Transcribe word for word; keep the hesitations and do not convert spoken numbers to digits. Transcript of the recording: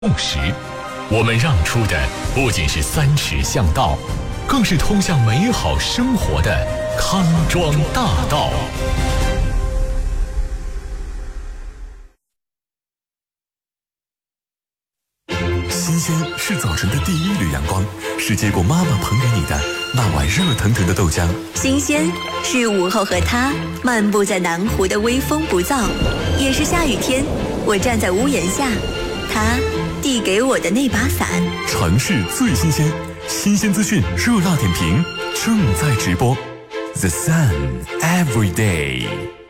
同时，我们让出的不仅是三尺巷道，更是通向美好生活的康庄大道。 新鲜是早晨的第一缕阳光，是接过妈妈捧给你的那碗热腾腾的豆浆。 新鲜是午后和他漫步在南湖的微风不燥，也是下雨天我站在屋檐下，他递给我的那把伞。 城市最新鲜，新鲜资讯热辣点评正在直播。The Sun Every Day。